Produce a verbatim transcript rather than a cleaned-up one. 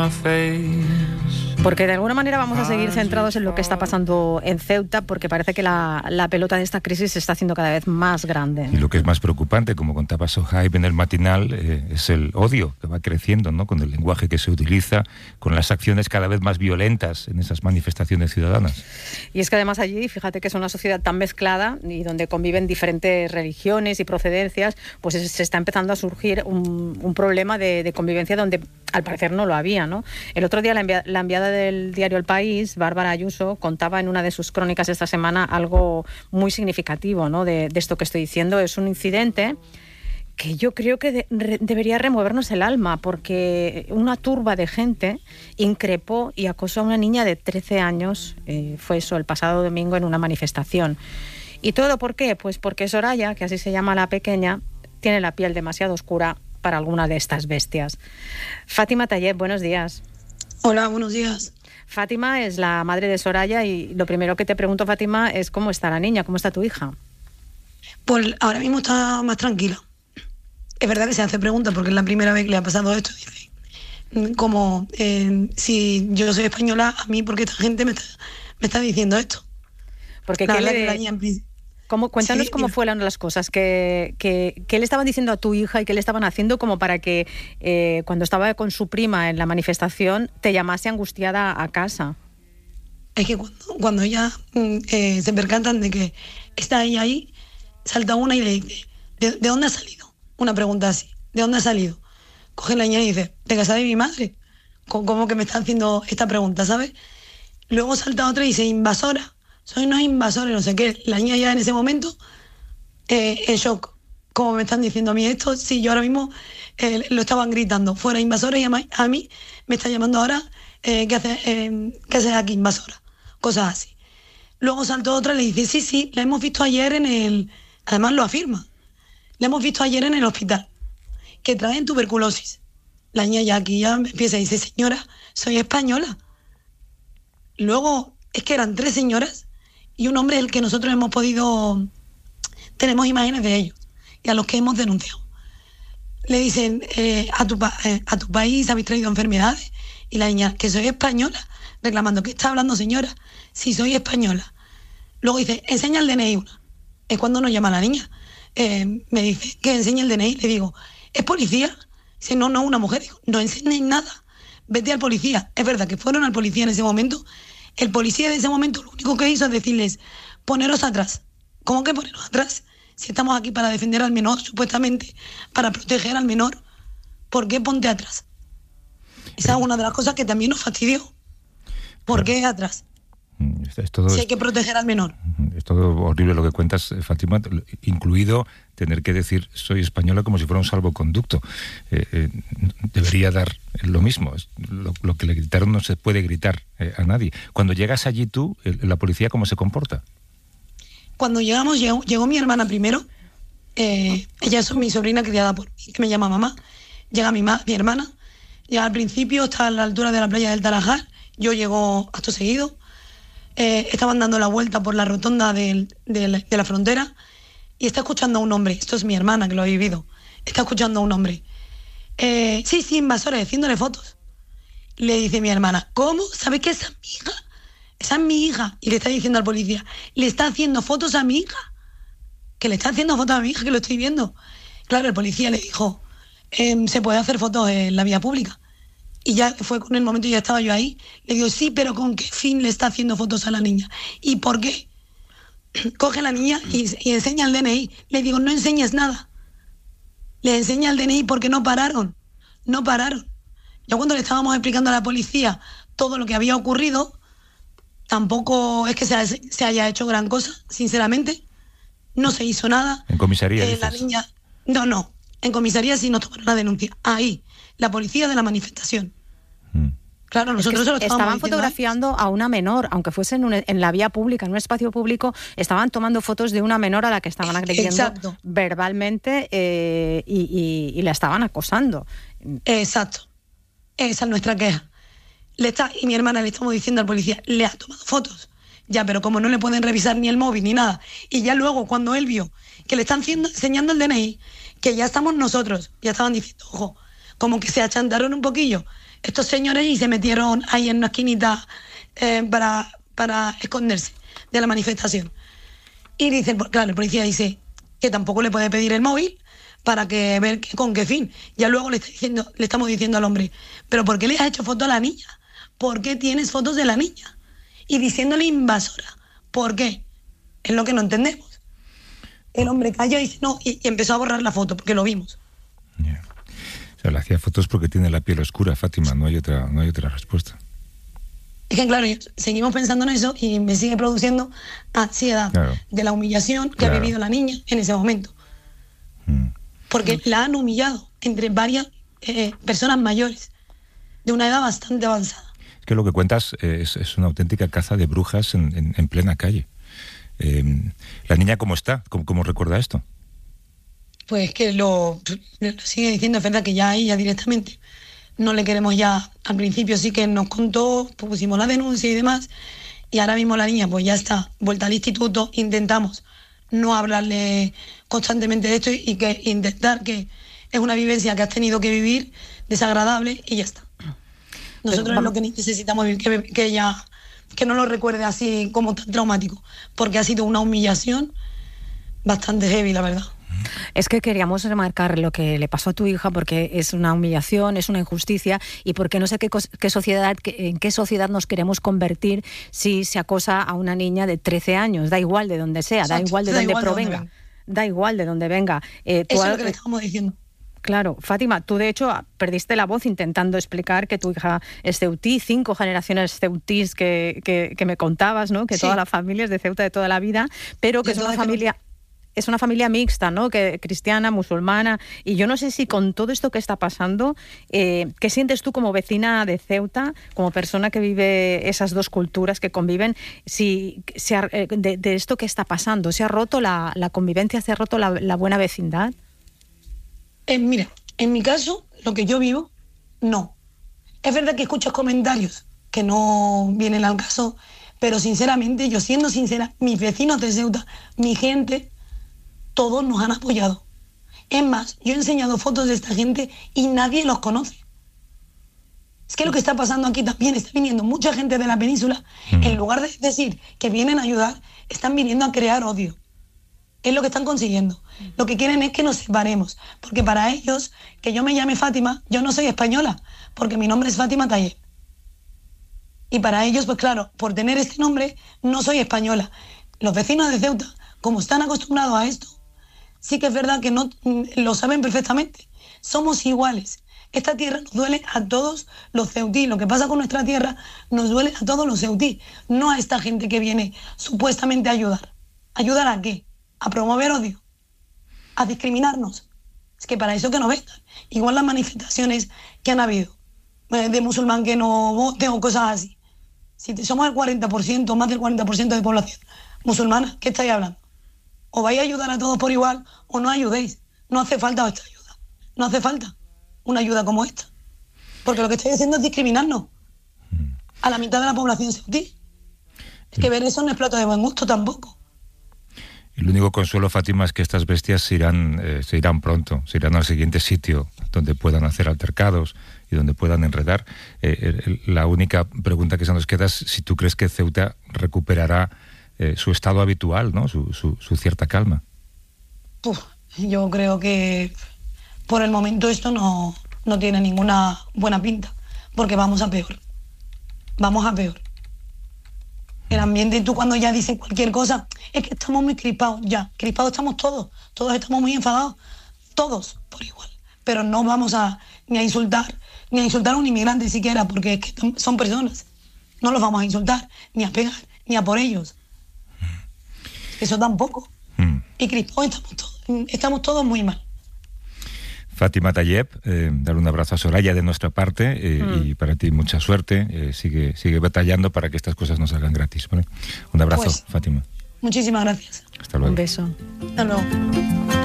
Porque de alguna manera vamos a seguir centrados en lo que está pasando en Ceuta, porque parece que la, la pelota de esta crisis se está haciendo cada vez más grande. Y lo que es más preocupante, como contaba Sohaib en el matinal, eh, es el odio que va creciendo, ¿no? Con el lenguaje que se utiliza, con las acciones cada vez más violentas en esas manifestaciones ciudadanas. Y es que además allí, fíjate que es una sociedad tan mezclada y donde conviven diferentes religiones y procedencias, pues se está empezando a surgir un, un problema de, de convivencia donde al parecer no lo había, ¿no? El otro día la, envia, la enviada del diario El País, Bárbara Ayuso, contaba en una de sus crónicas esta semana algo muy significativo, ¿no? de, de esto que estoy diciendo. Es un incidente que yo creo que de, re, debería removernos el alma, porque una turba de gente increpó y acosó a una niña de trece años, eh, fue eso el pasado domingo en una manifestación. ¿Y todo por qué? Pues porque Soraya, que así se llama la pequeña, tiene la piel demasiado oscura para alguna de estas bestias. Fátima Tayeb, buenos días. Hola, buenos días. Fátima es la madre de Soraya y lo primero que te pregunto, Fátima, es cómo está la niña, cómo está tu hija. Pues ahora mismo está más tranquila. Es verdad que se hace preguntas porque es la primera vez que le ha pasado esto. Dice, como eh, si yo soy española, a mí, ¿por qué esta gente me está, me está diciendo esto? Porque ¿qué le... la niña en principio... ¿Cómo, cuéntanos sí, cómo dime. fueron las cosas, que, que, que le estaban diciendo a tu hija y qué le estaban haciendo como para que eh, cuando estaba con su prima en la manifestación te llamase angustiada a casa. Es que cuando, cuando ella eh, se percatan de que está ella ahí, salta una y le dice, ¿de, ¿de dónde ha salido? Una pregunta así, ¿de dónde ha salido? Coge la niña y dice, ¿de casa de mi madre? ¿Cómo que me está haciendo esta pregunta, sabes? Luego salta otra y dice, invasora. Soy unos invasores, no sé qué. La niña ya en ese momento, eh, en shock. ¿Cómo me están diciendo a mí esto? Sí, yo ahora mismo eh, lo estaban gritando. Fuera invasores y a mí, a mí me está llamando ahora, eh, ¿qué haces eh, ¿qué haces aquí, invasora? Cosas así. Luego saltó otra y le dice, sí, sí, la hemos visto ayer en el... Además lo afirma. La hemos visto ayer en el hospital, que traen tuberculosis. La niña ya aquí ya empieza y dice, señora, soy española. Luego, es que eran tres señoras y un hombre el que nosotros hemos podido, tenemos imágenes de ellos y a los que hemos denunciado. Le dicen, eh, a, tu pa- eh, a tu país habéis traído enfermedades, y la niña, que soy española, reclamando, ¿qué está hablando, señora? Si soy española. Luego dice, enseña el D N I una. Es cuando nos llama la niña. Eh, me dice, que enseñe el D N I. Le digo, ¿es policía? Dice, no, no, una mujer. Digo, no enseñes nada. Vete al policía. Es verdad que fueron al policía en ese momento. El policía de ese momento lo único que hizo es decirles, poneros atrás. ¿Cómo que poneros atrás? Si estamos aquí para defender al menor, supuestamente, para proteger al menor, ¿por qué ponte atrás? Esa es una de las cosas que también nos fastidió. ¿Por qué atrás? Es todo, si hay que proteger al menor. Es todo horrible lo que cuentas, Fátima, incluido tener que decir soy española como si fuera un salvoconducto. Eh, eh, debería dar lo mismo. Lo, lo que le gritaron no se puede gritar eh, a nadie. Cuando llegas allí tú, la policía, ¿cómo se comporta? Cuando llegamos, llegó, llegó mi hermana primero. Eh, ella es mi sobrina criada por mí, que me llama mamá. Llega mi, ma, mi hermana. Ya al principio está a la altura de la playa del Tarajal. Yo llego acto seguido. Eh, estaban dando la vuelta por la rotonda de, de, la, de la frontera y está escuchando a un hombre. Esto es mi hermana que lo ha vivido. Está escuchando a un hombre. Eh, sí, sí, invasores, haciéndole fotos. Le dice mi hermana, ¿cómo? ¿Sabes que esa es mi hija? Esa es mi hija. Y le está diciendo al policía, le está haciendo fotos a mi hija. Que le está haciendo fotos a mi hija, que lo estoy viendo. Claro, el policía le dijo, eh, se puede hacer fotos en la vía pública. Y ya fue con el momento, ya estaba yo ahí. Le digo, sí, pero ¿con qué fin le está haciendo fotos a la niña? ¿Y por qué? Coge a la niña y, y enseña el D N I. Le digo, no enseñes nada. Le enseña el D N I porque no pararon. No pararon. Ya cuando le estábamos explicando a la policía todo lo que había ocurrido, tampoco es que se, se haya hecho gran cosa, sinceramente. No se hizo nada. ¿En comisaría? Eh, la niña... No, no. En comisaría sí nos tomaron la denuncia. Ahí. La policía de la manifestación. Mm. Claro, nosotros es que se lo estaban fotografiando a una menor, aunque fuese en, un, en la vía pública, en un espacio público, estaban tomando fotos de una menor a la que estaban agrediendo Exacto. verbalmente eh, y, y, y la estaban acosando. Exacto. Esa es nuestra queja. Le está, y mi hermana le estamos diciendo al policía, le ha tomado fotos. Ya, pero como no le pueden revisar ni el móvil ni nada. Y ya luego, cuando él vio que le están haciendo, enseñando el D N I, que ya estamos nosotros, ya estaban diciendo, ojo, como que se achantaron un poquillo. estos señores y se metieron ahí en una esquinita eh, para, para esconderse de la manifestación. Y dice, claro, el policía dice que tampoco le puede pedir el móvil para que ver que, con qué fin. Ya luego le, está diciendo, le estamos diciendo al hombre, ¿pero por qué le has hecho foto a la niña? ¿Por qué tienes fotos de la niña? Y diciéndole invasora. ¿Por qué? Es lo que no entendemos. El hombre calla y dice no, y, y empezó a borrar la foto porque lo vimos. Yeah. O sea, le hacía fotos porque tiene la piel oscura, Fátima, no hay otra, no hay otra respuesta. Es que claro, seguimos pensando en eso y me sigue produciendo ansiedad, claro, de la humillación que claro. ha vivido la niña en ese momento. Mm. Porque mm. la han humillado entre varias eh, personas mayores de una edad bastante avanzada. Es que lo que cuentas es, es una auténtica caza de brujas en, en, en plena calle. Eh, ¿La niña cómo está? ¿Cómo, cómo recuerda esto? Pues que lo, lo sigue diciendo, es verdad que ya ella directamente no le queremos ya. Al principio sí que nos contó, pusimos la denuncia y demás, y ahora mismo la niña pues ya está vuelta al instituto. Intentamos no hablarle constantemente de esto y, y que intentar que es una vivencia que has tenido que vivir desagradable y ya está. Nosotros Pero, es lo que necesitamos vivir, que, que ella que no lo recuerde así como tan traumático, porque ha sido una humillación bastante heavy, la verdad. Es que queríamos remarcar lo que le pasó a tu hija porque es una humillación, es una injusticia y porque no sé qué, qué sociedad, qué, en qué sociedad nos queremos convertir si se acosa a una niña de trece años. Da igual de donde sea, Exacto, da igual de da dónde igual provenga, de dónde da igual de dónde venga. Eh, Eso es lo que le estamos diciendo. Claro, Fátima, tú de hecho perdiste la voz intentando explicar que tu hija es ceutí, cinco generaciones ceutís que, que, que me contabas, ¿no? Que sí. Toda la familia es de Ceuta de toda la vida, pero que de es una familia... Que... Es una familia mixta, ¿no? Que cristiana, musulmana. Y yo no sé si con todo esto que está pasando, eh, ¿qué sientes tú como vecina de Ceuta, como persona que vive esas dos culturas que conviven? Si se ha, eh, de, de esto que está pasando, ¿se ha roto la, la convivencia, se ha roto la, la buena vecindad? Eh, mira, en mi caso, lo que yo vivo, no. Es verdad que escuchas comentarios que no vienen al caso, pero sinceramente, yo siendo sincera, mis vecinos de Ceuta, mi gente... todos nos han apoyado. Es más, yo he enseñado fotos de esta gente y nadie los conoce. Es que lo que está pasando aquí también, está viniendo mucha gente de la península, mm. en lugar de decir que vienen a ayudar, están viniendo a crear odio. Es lo que están consiguiendo. Lo que quieren es que nos separemos, porque para ellos, que yo me llame Fátima, yo no soy española, porque mi nombre es Fátima Tayeb. Y para ellos, pues claro, por tener este nombre, no soy española. Los vecinos de Ceuta, como están acostumbrados a esto, sí que es verdad que no lo saben perfectamente. Somos iguales. Esta tierra nos duele a todos los ceutí. Lo que pasa con nuestra tierra nos duele a todos los ceutí. No a esta gente que viene supuestamente a ayudar. ¿Ayudar a qué? A promover odio. A discriminarnos. Es que para eso que no vengan. Igual las manifestaciones que han habido de musulmán que no vote o cosas así. Si somos el cuarenta por ciento, más del cuarenta por ciento de población musulmana, ¿qué estáis hablando? O vais a ayudar a todos por igual o no ayudéis. No hace falta esta ayuda. No hace falta una ayuda como esta. Porque lo que estáis haciendo es discriminarnos a la mitad de la población ceutí. Es que ver eso no es plato de buen gusto tampoco. El único consuelo, Fátima, es que estas bestias se irán, eh, se irán pronto, se irán al siguiente sitio donde puedan hacer altercados y donde puedan enredar. Eh, la única pregunta que se nos queda es si tú crees que Ceuta recuperará Eh, su estado habitual, ¿no? Su, su, su cierta calma. Uf, yo creo que por el momento esto no, no tiene ninguna buena pinta, porque vamos a peor. Vamos a peor. El ambiente, tú cuando ya dices cualquier cosa, es que estamos muy crispados ya. Crispados estamos todos, todos estamos muy enfadados, todos por igual. Pero no vamos a ni a insultar, ni a insultar a un inmigrante siquiera, porque es que son personas. No los vamos a insultar, ni a pegar, ni a por ellos. Eso tampoco. Mm. Y Cristo, estamos todos, estamos todos muy mal. Fátima Tayeb, eh, dar un abrazo a Soraya de nuestra parte eh, mm. y para ti mucha suerte. Eh, sigue, sigue batallando para que estas cosas no salgan gratis, ¿vale? Un abrazo, pues, Fátima. Muchísimas gracias. Hasta luego. Un beso. Hasta luego.